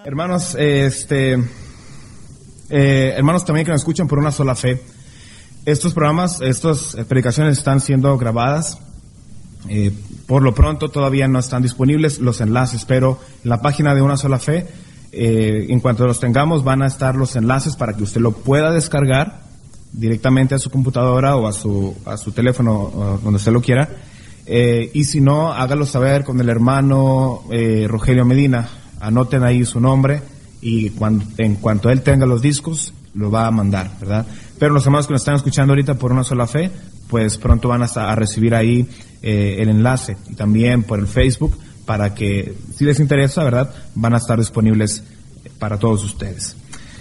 Hermanos, hermanos también que nos escuchan por una sola fe. Estos programas, estas predicaciones están siendo grabadas. Por lo pronto todavía no están disponibles los enlaces, pero en la página de Una Sola Fe, en cuanto los tengamos, van a estar los enlaces para que usted lo pueda descargar directamente a su computadora o a su teléfono, donde usted lo quiera. Y si no, hágalo saber con el hermano Rogelio Medina. Anoten ahí su nombre y en cuanto él tenga los discos, lo va a mandar, ¿verdad? Pero los hermanos que nos están escuchando ahorita por Una Sola Fe, pues pronto van a recibir ahí el enlace, y también por el Facebook, para que, si les interesa, ¿verdad?, van a estar disponibles para todos ustedes.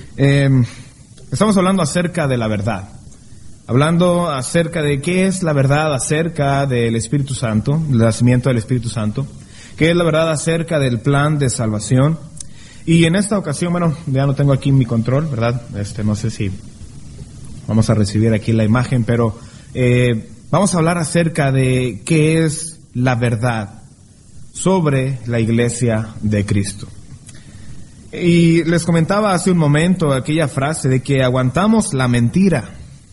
Estamos hablando acerca de la verdad, hablando acerca de qué es la verdad acerca del Espíritu Santo, el nacimiento del Espíritu Santo, qué es la verdad acerca del plan de salvación. Y en esta ocasión, bueno, ya no tengo aquí mi control, ¿verdad? No sé si vamos a recibir aquí la imagen, pero vamos a hablar acerca de qué es la verdad sobre la Iglesia de Cristo. Y les comentaba hace un momento aquella frase de que aguantamos la mentira,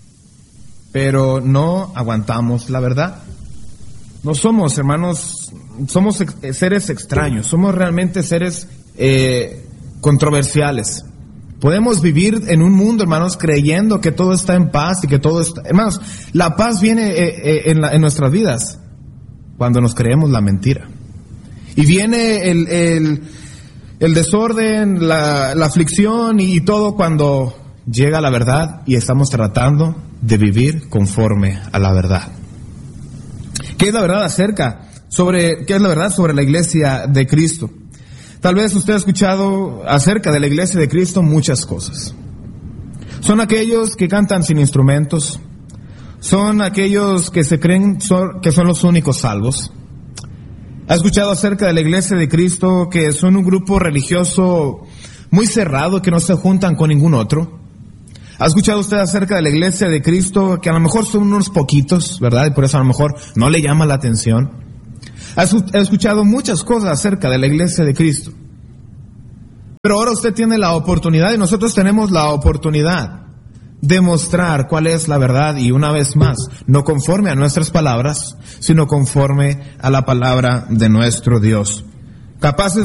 pero no aguantamos la verdad. No somos, hermanos, somos seres extraños, somos realmente seres controversiales. Podemos vivir en un mundo, hermanos, creyendo que todo está en paz y que todo está... Hermanos, la paz viene en nuestras vidas cuando nos creemos la mentira. Y viene el desorden, la aflicción y todo cuando llega la verdad y estamos tratando de vivir conforme a la verdad. ¿Qué es la verdad qué es la verdad sobre la Iglesia de Cristo? Tal vez usted ha escuchado acerca de la Iglesia de Cristo muchas cosas. Son aquellos que cantan sin instrumentos. Son aquellos que se creen que son los únicos salvos. ¿Ha escuchado acerca de la Iglesia de Cristo que son un grupo religioso muy cerrado, que no se juntan con ningún otro? ¿Ha escuchado usted acerca de la Iglesia de Cristo que a lo mejor son unos poquitos, ¿verdad? Y por eso a lo mejor no le llama la atención. Ha escuchado muchas cosas acerca de la Iglesia de Cristo. Pero ahora usted tiene la oportunidad, y nosotros tenemos la oportunidad, de mostrar cuál es la verdad, y una vez más, no conforme a nuestras palabras, sino conforme a la palabra de nuestro Dios. Capaces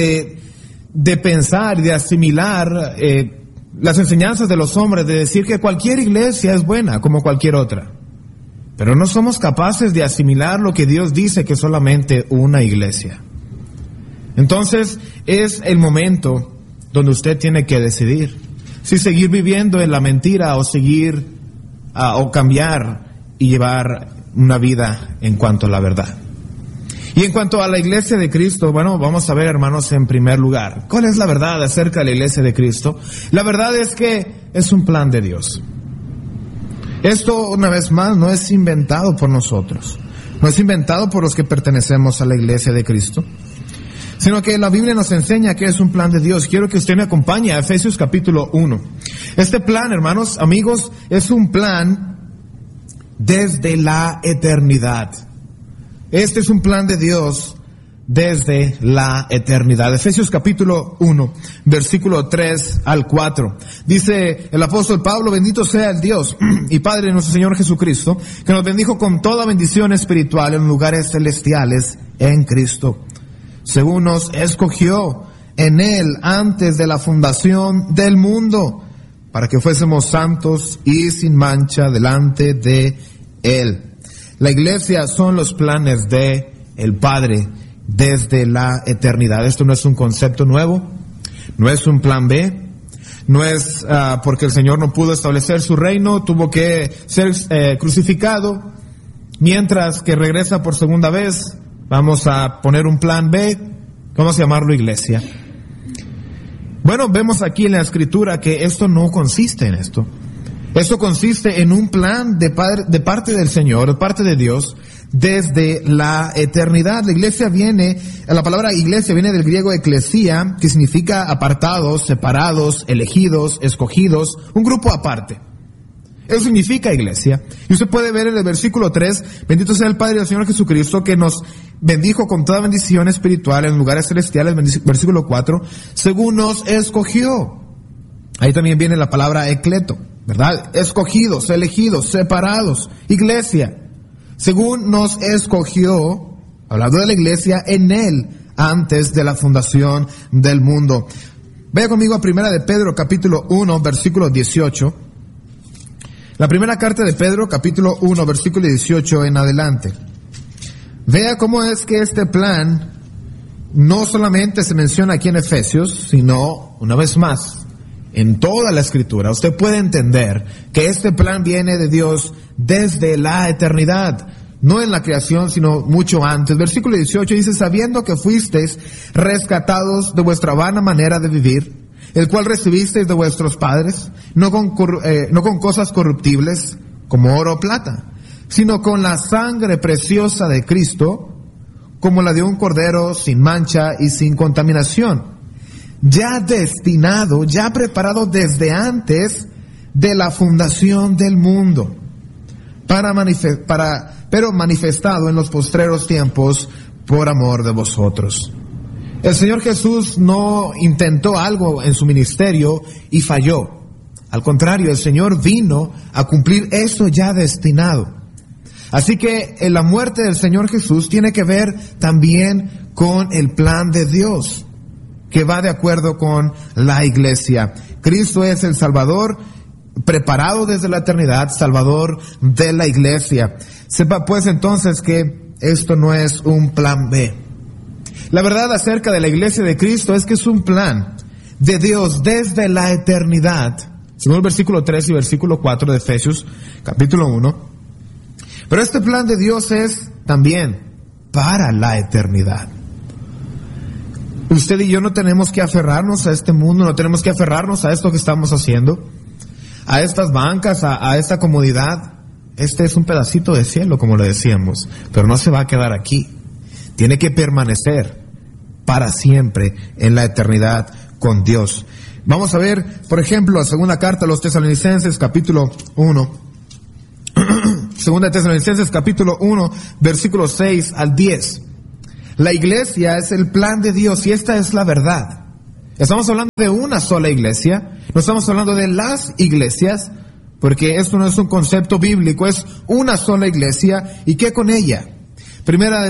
de pensar y de asimilar las enseñanzas de los hombres, de decir que cualquier iglesia es buena como cualquier otra. Pero no somos capaces de asimilar lo que Dios dice que es solamente una iglesia. Entonces es el momento donde usted tiene que decidir si seguir viviendo en la mentira o seguir o cambiar y llevar una vida en cuanto a la verdad. Y en cuanto a la Iglesia de Cristo, bueno, vamos a ver, hermanos, en primer lugar, ¿cuál es la verdad acerca de la Iglesia de Cristo? La verdad es que es un plan de Dios. Esto, una vez más, no es inventado por nosotros, no es inventado por los que pertenecemos a la Iglesia de Cristo, sino que la Biblia nos enseña que es un plan de Dios. Quiero que usted me acompañe a Efesios capítulo 1. Este plan, hermanos, amigos, es un plan desde la eternidad. Este es un plan de Dios desde la eternidad. Efesios capítulo 1, versículo 3 al 4. Dice el apóstol Pablo: bendito sea el Dios y Padre de nuestro Señor Jesucristo, que nos bendijo con toda bendición espiritual en lugares celestiales en Cristo, según nos escogió en Él antes de la fundación del mundo, para que fuésemos santos y sin mancha delante de Él. La iglesia son los planes de el Padre desde la eternidad. Esto no es un concepto nuevo, no es un plan B, no es porque el Señor no pudo establecer su reino, tuvo que ser crucificado, mientras que regresa por segunda vez, vamos a poner un plan B, vamos a llamarlo iglesia. Bueno, vemos aquí en la Escritura que esto no consiste en esto. Esto consiste en un plan de parte del Señor, de parte de Dios, desde la eternidad. La iglesia la palabra iglesia viene del griego eclesia, que significa apartados, separados, elegidos, escogidos, un grupo aparte. Eso significa iglesia. Y usted puede ver en el versículo 3, bendito sea el Padre del Señor Jesucristo, que nos bendijo con toda bendición espiritual en lugares celestiales, versículo 4, según nos escogió. Ahí también viene la palabra ecleto, ¿verdad? Escogidos, elegidos, separados, iglesia. Según nos escogió, hablando de la iglesia, en Él, antes de la fundación del mundo. Vaya conmigo a Primera de Pedro, capítulo 1, versículo 18. La primera carta de Pedro, capítulo 1, versículo 18 en adelante. Vea cómo es que este plan no solamente se menciona aquí en Efesios, sino, una vez más, en toda la Escritura. Usted puede entender que este plan viene de Dios desde la eternidad, no en la creación, sino mucho antes. Versículo 18 dice, sabiendo que fuisteis rescatados de vuestra vana manera de vivir, el cual recibisteis de vuestros padres, no con cosas corruptibles, como oro o plata, sino con la sangre preciosa de Cristo, como la de un cordero sin mancha y sin contaminación, ya destinado, ya preparado desde antes de la fundación del mundo, pero manifestado en los postreros tiempos por amor de vosotros. El Señor Jesús no intentó algo en su ministerio y falló. Al contrario, el Señor vino a cumplir eso ya destinado. Así que la muerte del Señor Jesús tiene que ver también con el plan de Dios, que va de acuerdo con la iglesia. Cristo es el Salvador, preparado desde la eternidad, Salvador de la iglesia. Sepa pues entonces que esto no es un plan B. La verdad acerca de la iglesia de Cristo es que es un plan de Dios desde la eternidad, según el versículo 3 y versículo 4 de Efesios, capítulo 1. Pero este plan de Dios es también para la eternidad. Usted y yo no tenemos que aferrarnos a este mundo, no tenemos que aferrarnos a esto que estamos haciendo, a estas bancas, a esta comodidad. Este es un pedacito de cielo, como le decíamos, pero no se va a quedar aquí. Tiene que permanecer para siempre en la eternidad con Dios. Vamos a ver, por ejemplo, la segunda carta a los Tesalonicenses, capítulo 1. Segunda Tesalonicenses, capítulo 1, versículos 6 al 10. La iglesia es el plan de Dios y esta es la verdad. Estamos hablando de una sola iglesia, no estamos hablando de las iglesias, porque esto no es un concepto bíblico, es una sola iglesia. ¿Y qué con ella? Segunda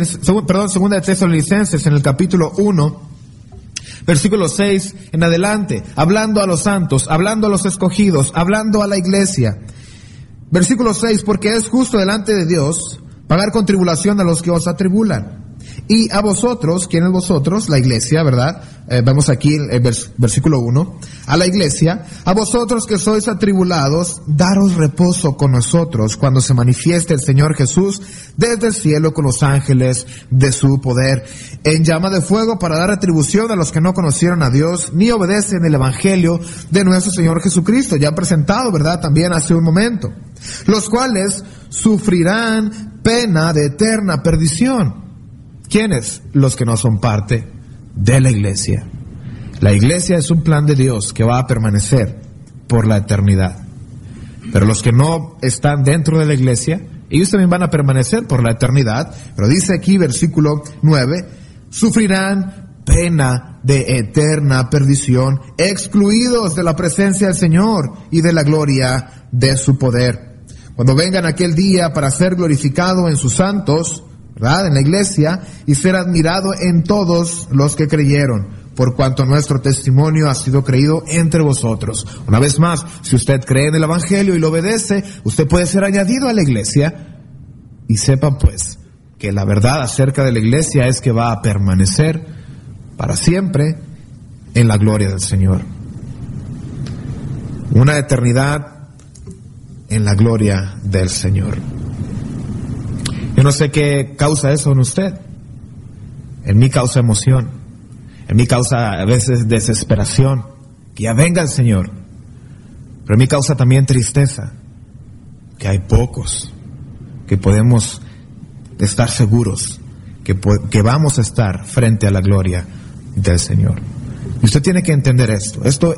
de Tesalonicenses, en el capítulo 1, versículo 6 en adelante, hablando a los santos, hablando a los escogidos, hablando a la iglesia. Versículo 6, porque es justo delante de Dios pagar con tribulación a los que os atribulan. Y a vosotros, ¿quién es vosotros? La iglesia, ¿verdad? Vemos aquí el versículo 1. A la iglesia, a vosotros que sois atribulados, daros reposo con nosotros cuando se manifieste el Señor Jesús desde el cielo con los ángeles de su poder, en llama de fuego para dar retribución a los que no conocieron a Dios, ni obedecen el evangelio de nuestro Señor Jesucristo, ya presentado, ¿verdad? También hace un momento. Los cuales sufrirán pena de eterna perdición. ¿Quiénes? Los que no son parte de la iglesia. La iglesia es un plan de Dios que va a permanecer por la eternidad. Pero los que no están dentro de la iglesia, ellos también van a permanecer por la eternidad. Pero dice aquí, versículo 9, sufrirán pena de eterna perdición, excluidos de la presencia del Señor y de la gloria de su poder. Cuando vengan aquel día para ser glorificado en sus santos, ¿verdad? En la iglesia, y ser admirado en todos los que creyeron, por cuanto nuestro testimonio ha sido creído entre vosotros. Una vez más, si usted cree en el evangelio y lo obedece, usted puede ser añadido a la iglesia. Y sepa pues que la verdad acerca de la iglesia es que va a permanecer para siempre en la gloria del Señor. Una eternidad en la gloria del Señor. Yo no sé qué causa eso en usted. En mí causa emoción. En mí causa a veces desesperación. Que ya venga el Señor. Pero en mí causa también tristeza. Que hay pocos que podemos estar seguros que vamos a estar frente a la gloria del Señor. Y usted tiene que entender esto. Esto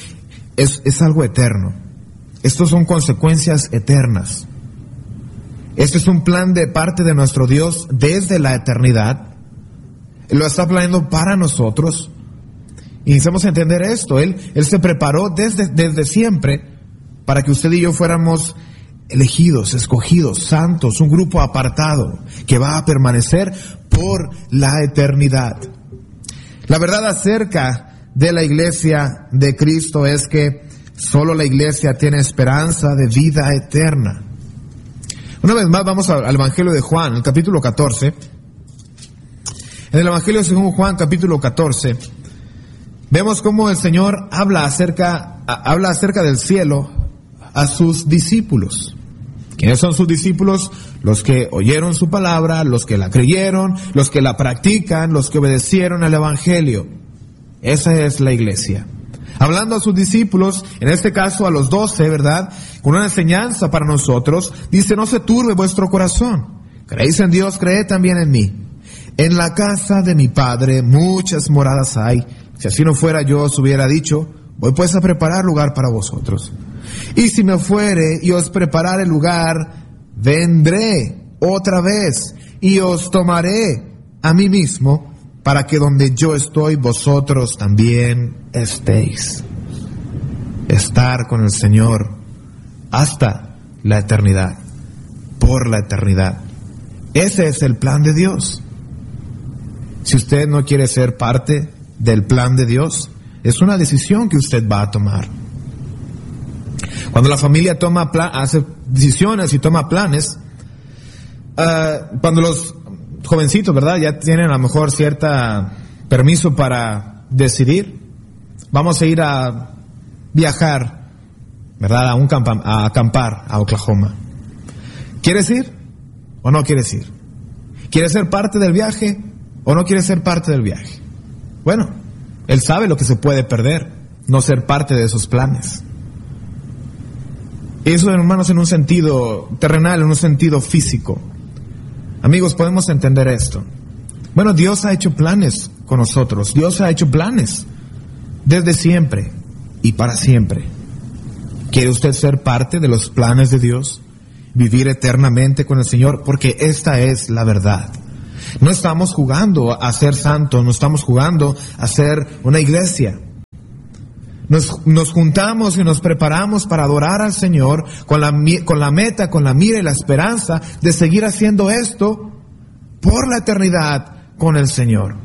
es algo eterno. Estos son consecuencias eternas. Este es un plan de parte de nuestro Dios desde la eternidad. Él lo está planeando para nosotros. Y necesitamos entender esto. Él se preparó desde siempre para que usted y yo fuéramos elegidos, escogidos, santos, un grupo apartado que va a permanecer por la eternidad. La verdad acerca de la iglesia de Cristo es que solo la iglesia tiene esperanza de vida eterna. Una vez más vamos al Evangelio de Juan, el capítulo 14. En el Evangelio según Juan, capítulo 14, vemos cómo el Señor habla acerca del cielo a sus discípulos. ¿Quiénes son sus discípulos? Los que oyeron su palabra, los que la creyeron, los que la practican, los que obedecieron al Evangelio. Esa es la iglesia. Hablando a sus discípulos, en este caso a los 12, ¿verdad? Con una enseñanza para nosotros, dice: no se turbe vuestro corazón. Creéis en Dios, creed también en mí. En la casa de mi Padre muchas moradas hay. Si así no fuera, yo os hubiera dicho: voy pues a preparar lugar para vosotros. Y si me fuere y os preparare el lugar, vendré otra vez y os tomaré a mí mismo, para que donde yo estoy, vosotros también estéis. Estar con el Señor hasta la eternidad, por la eternidad. Ese es el plan de Dios. Si usted no quiere ser parte del plan de Dios, es una decisión que usted va a tomar. Cuando la familia hace decisiones y toma planes, cuando los jovencitos, ¿verdad?, ya tienen a lo mejor cierta permiso para decidir, vamos a ir a viajar, ¿verdad?, a acampar a Oklahoma. ¿Quieres ir o no quieres ir? ¿Quieres ser parte del viaje o no quieres ser parte del viaje? Bueno, él sabe lo que se puede perder, no ser parte de esos planes. Eso, hermanos, en un sentido terrenal, en un sentido físico. Amigos, podemos entender esto. Bueno, Dios ha hecho planes con nosotros. Dios ha hecho planes desde siempre y para siempre. ¿Quiere usted ser parte de los planes de Dios? Vivir eternamente con el Señor, porque esta es la verdad. No estamos jugando a ser santos, no estamos jugando a ser una iglesia. Nos juntamos y nos preparamos para adorar al Señor con la meta, con la mira y la esperanza de seguir haciendo esto por la eternidad con el Señor.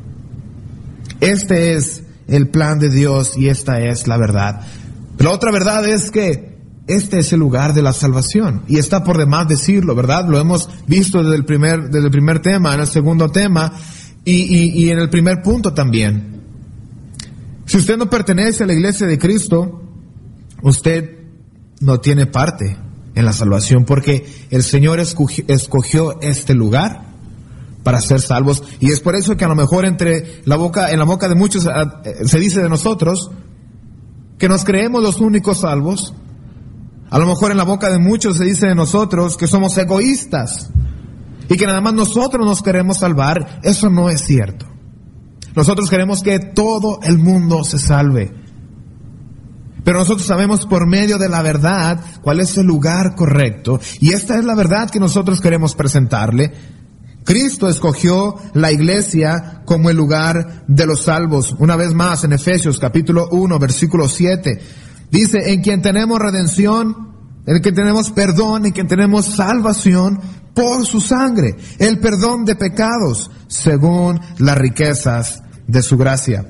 Este es el plan de Dios y esta es la verdad. La otra verdad es que este es el lugar de la salvación y está por demás decirlo, ¿verdad? Lo hemos visto desde el primer tema, en el segundo tema y en el primer punto también. Si usted no pertenece a la iglesia de Cristo, usted no tiene parte en la salvación, porque el Señor escogió este lugar para ser salvos, y es por eso que a lo mejor en la boca de muchos se dice de nosotros que nos creemos los únicos salvos. A lo mejor en la boca de muchos se dice de nosotros que somos egoístas y que nada más nosotros nos queremos salvar. Eso no es cierto. Nosotros queremos que todo el mundo se salve. Pero nosotros sabemos por medio de la verdad cuál es el lugar correcto. Y esta es la verdad que nosotros queremos presentarle. Cristo escogió la iglesia como el lugar de los salvos. Una vez más en Efesios capítulo 1, versículo 7. Dice: en quien tenemos redención, en quien tenemos perdón, en quien tenemos salvación por su sangre, el perdón de pecados, según las riquezas de su gracia.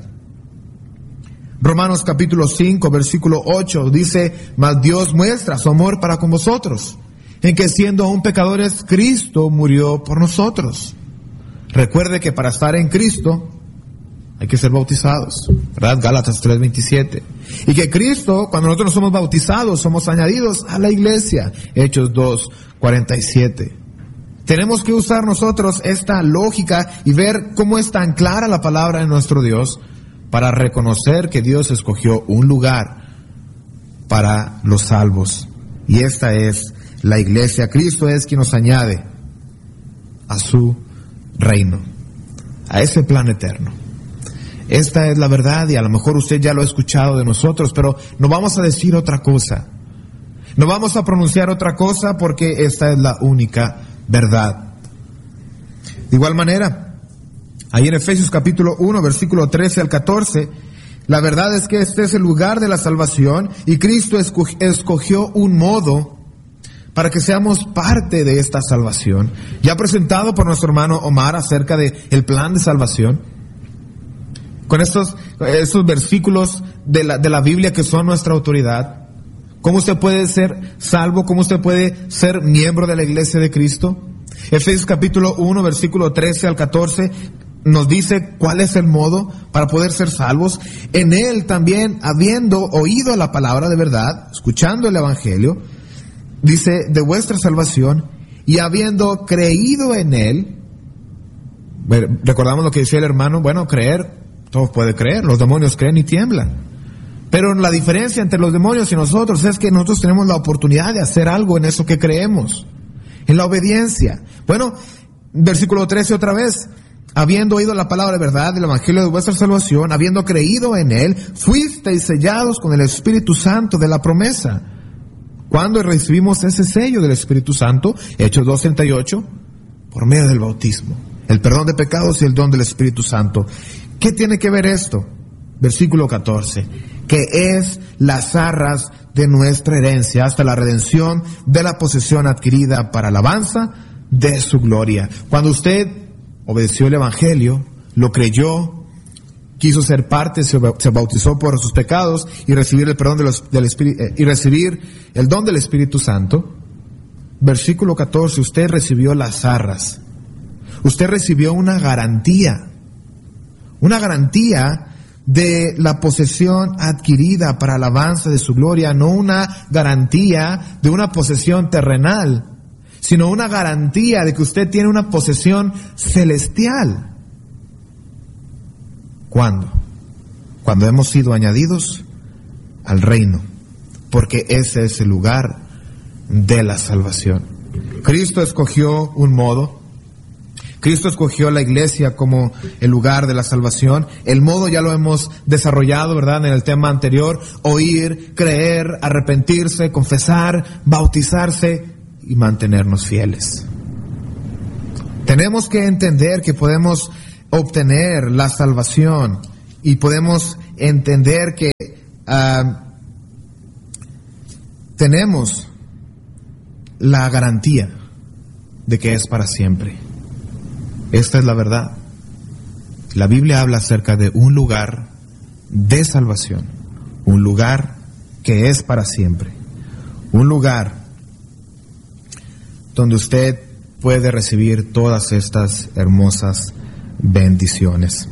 Romanos capítulo 5, versículo 8 dice: mas Dios muestra su amor para con vosotros, en que siendo aún pecadores, Cristo murió por nosotros. Recuerde que para estar en Cristo hay que ser bautizados, ¿verdad? Gálatas 3:27. Y que Cristo, cuando nosotros somos bautizados, somos añadidos a la iglesia. Hechos 2:47. Tenemos que usar nosotros esta lógica y ver cómo es tan clara la palabra de nuestro Dios para reconocer que Dios escogió un lugar para los salvos. Y esta es la iglesia. Cristo es quien nos añade a su reino, a ese plan eterno. Esta es la verdad y a lo mejor usted ya lo ha escuchado de nosotros, pero no vamos a decir otra cosa. No vamos a pronunciar otra cosa porque esta es la única verdad. De igual manera, ahí en Efesios capítulo 1, versículo 13 al 14, la verdad es que este es el lugar de la salvación y Cristo escogió un modo para que seamos parte de esta salvación. Ya presentado por nuestro hermano Omar acerca de el plan de salvación, con estos versículos de la Biblia que son nuestra autoridad. ¿Cómo usted puede ser salvo? ¿Cómo usted puede ser miembro de la iglesia de Cristo? Efesios capítulo 1, versículo 13 al 14, nos dice cuál es el modo para poder ser salvos. En él también, habiendo oído la palabra de verdad, escuchando el evangelio, dice, de vuestra salvación, y habiendo creído en él. Recordamos lo que decía el hermano, bueno, creer, todos pueden creer, los demonios creen y tiemblan. Pero la diferencia entre los demonios y nosotros es que nosotros tenemos la oportunidad de hacer algo en eso que creemos, en la obediencia. Bueno, versículo 13 otra vez, habiendo oído la palabra de verdad, del evangelio de vuestra salvación, habiendo creído en él, fuisteis sellados con el Espíritu Santo de la promesa. ¿Cuándo recibimos ese sello del Espíritu Santo? Hechos 2:38, por medio del bautismo, el perdón de pecados y el don del Espíritu Santo. ¿Qué tiene que ver esto? Versículo 14, que es las arras de nuestra herencia hasta la redención de la posesión adquirida para alabanza de su gloria. Cuando usted obedeció el evangelio, lo creyó, quiso ser parte, se bautizó por sus pecados y recibir el perdón del Espíritu, y recibir el don del Espíritu Santo. Versículo 14, usted recibió las arras. Usted recibió una garantía de la posesión adquirida para alabanza de su gloria, no una garantía de una posesión terrenal, sino una garantía de que usted tiene una posesión celestial. ¿Cuándo? Cuando hemos sido añadidos al reino, porque ese es el lugar de la salvación. Cristo escogió un modo. Cristo escogió la iglesia como el lugar de la salvación. El modo ya lo hemos desarrollado, ¿verdad? En el tema anterior: oír, creer, arrepentirse, confesar, bautizarse y mantenernos fieles. Tenemos que entender que podemos obtener la salvación y podemos entender que tenemos la garantía de que es para siempre. Esta es la verdad. La Biblia habla acerca de un lugar de salvación, un lugar que es para siempre, un lugar donde usted puede recibir todas estas hermosas bendiciones.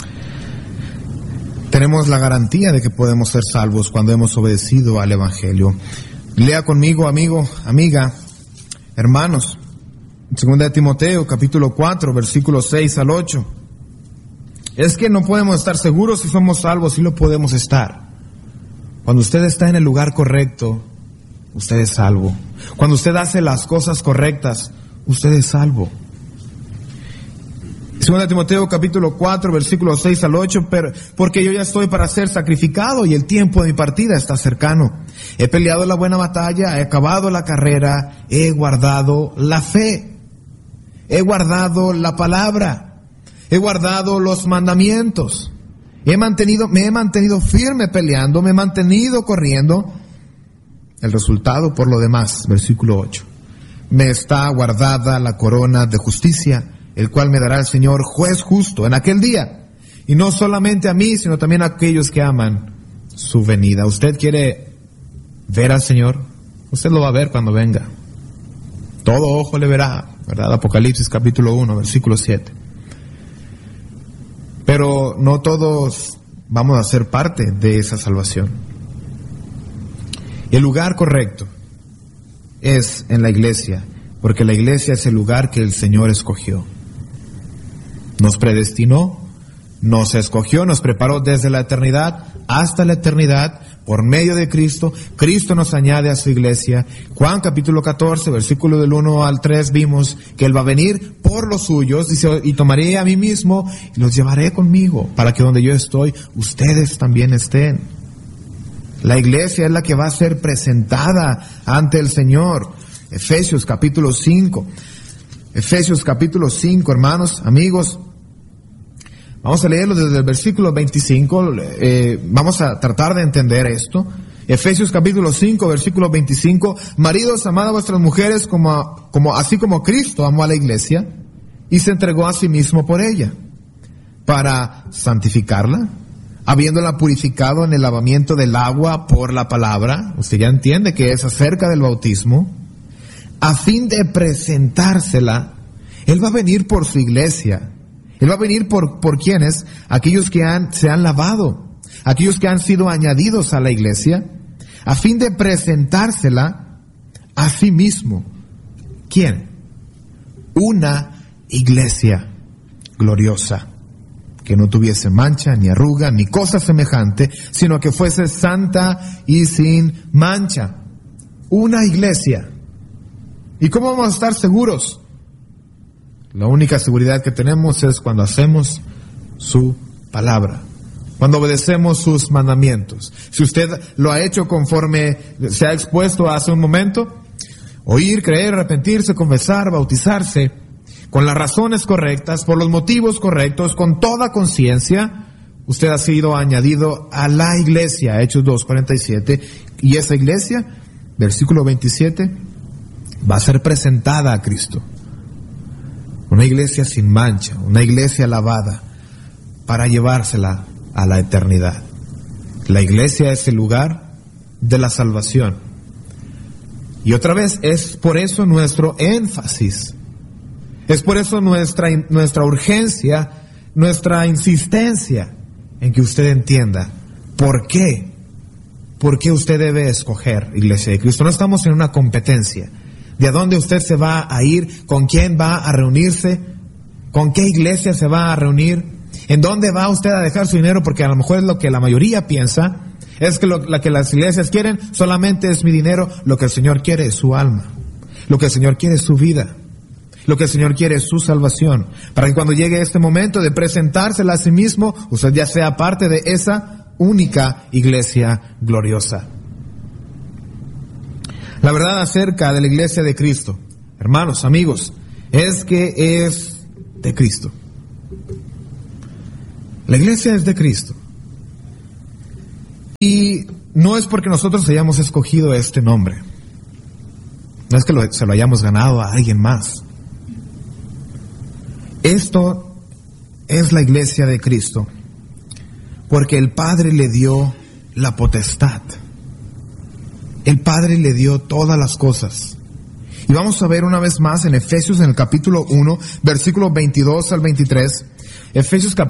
Tenemos la garantía de que podemos ser salvos cuando hemos obedecido al evangelio. Lea conmigo, amigo, amiga, hermanos, 2 de Timoteo, capítulo 4, versículos 6 al 8. Es que no podemos estar seguros si somos salvos, si lo podemos estar. Cuando usted está en el lugar correcto, usted es salvo. Cuando usted hace las cosas correctas, usted es salvo. 2 de Timoteo, capítulo 4, versículos 6 al 8, porque yo ya estoy para ser sacrificado y el tiempo de mi partida está cercano. He peleado la buena batalla, he acabado la carrera, he guardado la fe. He guardado la palabra, he guardado los mandamientos, me he mantenido firme peleando, me he mantenido corriendo. El resultado por lo demás, versículo 8, me está guardada la corona de justicia, el cual me dará el Señor juez justo en aquel día, y no solamente a mí, sino también a aquellos que aman su venida. ¿Usted quiere ver al Señor? Usted lo va a ver cuando venga. Todo ojo le verá, ¿verdad? Apocalipsis capítulo 1, versículo 7. Pero no todos vamos a ser parte de esa salvación. El lugar correcto es en la iglesia, porque la iglesia es el lugar que el Señor escogió. Nos predestinó, nos escogió, nos preparó desde la eternidad hasta la eternidad por medio de Cristo. Cristo nos añade a su iglesia. Juan capítulo 14, versículo del 1 al 3, vimos que Él va a venir por los suyos, dice, y tomaré a mí mismo y los llevaré conmigo, para que donde yo estoy, ustedes también estén. La iglesia es la que va a ser presentada ante el Señor. Efesios capítulo 5. Efesios capítulo 5, hermanos, amigos. Vamos a leerlo desde el versículo 25. Vamos a tratar de entender esto. Efesios capítulo 5, versículo 25. Maridos, amad a vuestras mujeres así como Cristo amó a la iglesia y se entregó a sí mismo por ella, para santificarla, habiéndola purificado en el lavamiento del agua por la palabra. Usted ya entiende que es acerca del bautismo, a fin de presentársela. Él va a venir por su iglesia. Él va a venir por quienes, aquellos que se han lavado, aquellos que han sido añadidos a la iglesia, a fin de presentársela a sí mismo. ¿Quién? Una iglesia gloriosa, que no tuviese mancha, ni arruga, ni cosa semejante, sino que fuese santa y sin mancha. Una iglesia. ¿Y cómo vamos a estar seguros? La única seguridad que tenemos es cuando hacemos su palabra, cuando obedecemos sus mandamientos. Si usted lo ha hecho conforme se ha expuesto hace un momento, oír, creer, arrepentirse, confesar, bautizarse, con las razones correctas, por los motivos correctos, con toda conciencia, usted ha sido añadido a la iglesia, Hechos 2:47, y esa iglesia, versículo 27, va a ser presentada a Cristo. Una iglesia sin mancha, una iglesia lavada, para llevársela a la eternidad. La iglesia es el lugar de la salvación. Y otra vez, es por eso nuestro énfasis, es por eso nuestra urgencia, nuestra insistencia en que usted entienda por qué usted debe escoger Iglesia de Cristo. No estamos en una competencia de a dónde usted se va a ir, con quién va a reunirse, con qué iglesia se va a reunir, en dónde va usted a dejar su dinero, porque a lo mejor es lo que la mayoría piensa, es que lo que las iglesias quieren solamente es mi dinero. Lo que el Señor quiere es su alma, lo que el Señor quiere es su vida, lo que el Señor quiere es su salvación, para que cuando llegue este momento de presentársela a sí mismo, usted ya sea parte de esa única iglesia gloriosa. La verdad acerca de la iglesia de Cristo, hermanos, amigos, es que es de Cristo. La iglesia es de Cristo. Y no es porque nosotros hayamos escogido este nombre. No es que se lo hayamos ganado a alguien más. Esto es la iglesia de Cristo, porque el Padre le dio la potestad. El Padre le dio todas las cosas. Y vamos a ver una vez más en Efesios, en el capítulo 1, versículos 22 al 23. Efesios capítulo